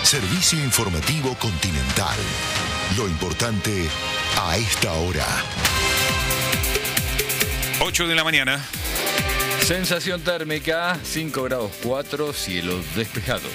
Servicio informativo Continental. Lo importante a esta hora. 8 de la mañana. Sensación térmica, 5 grados 4, cielo despejado.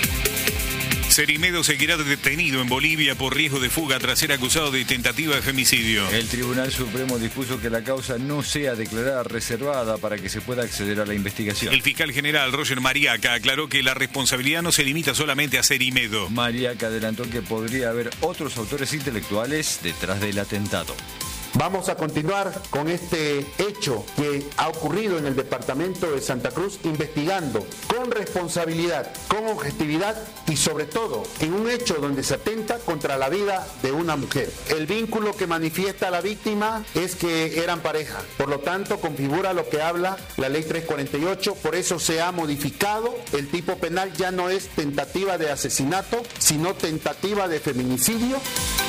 Cerimedo seguirá detenido en Bolivia por riesgo de fuga tras ser acusado de tentativa de femicidio. El Tribunal Supremo dispuso que la causa no sea declarada reservada para que se pueda acceder a la investigación. El fiscal general Roger Mariaca aclaró que la responsabilidad no se limita solamente a Cerimedo. Mariaca adelantó que podría haber otros autores intelectuales detrás del atentado. Vamos a continuar con este hecho que ha ocurrido en el departamento de Santa Cruz, investigando con responsabilidad, con objetividad y sobre todo en un hecho donde se atenta contra la vida de una mujer. El vínculo que manifiesta la víctima es que eran pareja, por lo tanto configura lo que habla la ley 348, por eso se ha modificado el tipo penal, ya no es tentativa de asesinato, sino tentativa de feminicidio.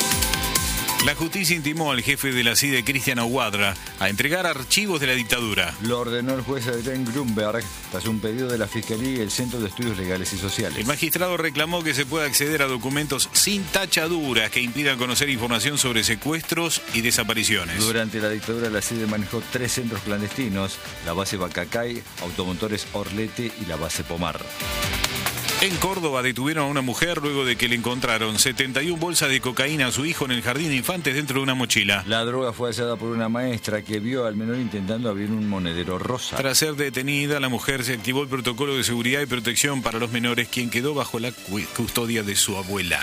La justicia intimó al jefe de la CIDE, Cristian Aguadra, a entregar archivos de la dictadura. Lo ordenó el juez Adrián Grunberg tras un pedido de la Fiscalía y el Centro de Estudios Legales y Sociales. El magistrado reclamó que se pueda acceder a documentos sin tachaduras que impidan conocer información sobre secuestros y desapariciones. Durante la dictadura, la CIDE manejó 3 centros clandestinos: la base Bacacay, Automotores Orlete y la base Pomar. En Córdoba detuvieron a una mujer luego de que le encontraron 71 bolsas de cocaína a su hijo en el jardín de infantes dentro de una mochila. La droga fue hallada por una maestra que vio al menor intentando abrir un monedero rosa. Tras ser detenida, la mujer se activó el protocolo de seguridad y protección para los menores, quien quedó bajo la custodia de su abuela.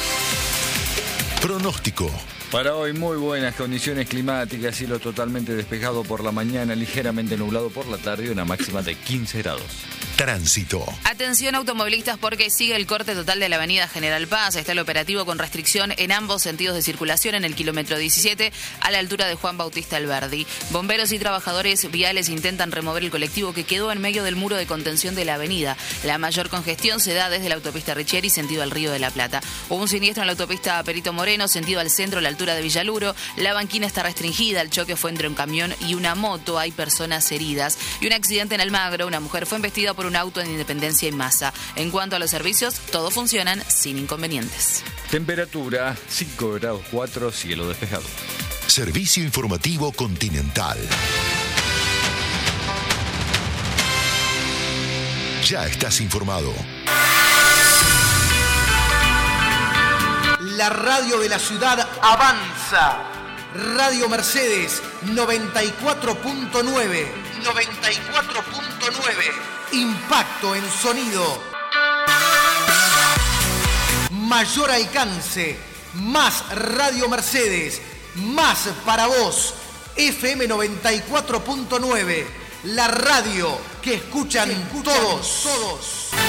Pronóstico. Para hoy, muy buenas condiciones climáticas, cielo totalmente despejado por la mañana, ligeramente nublado por la tarde y una máxima de 15 grados. Tránsito. Atención automovilistas porque sigue el corte total de la avenida General Paz. Está el operativo con restricción en ambos sentidos de circulación en el kilómetro 17 a la altura de Juan Bautista Alberdi. Bomberos y trabajadores viales intentan remover el colectivo que quedó en medio del muro de contención de la avenida. La mayor congestión se da desde la autopista Richieri, sentido al Río de la Plata. Hubo un siniestro en la autopista Perito Moreno, sentido al centro a la altura de Villaluro. La banquina está restringida, el choque fue entre un camión y una moto, hay personas heridas. Y un accidente en Almagro, una mujer fue embestida por un auto en Independencia y Massa. En cuanto a los servicios, todos funcionan sin inconvenientes. Temperatura 5 grados 4, cielo despejado. Servicio informativo Continental. Ya estás informado. La radio de la ciudad avanza. Radio Mercedes 94.9. 94.9. Impacto en sonido. Mayor alcance. Más Radio Mercedes. Más para vos. FM 94.9. La radio que escuchan todos.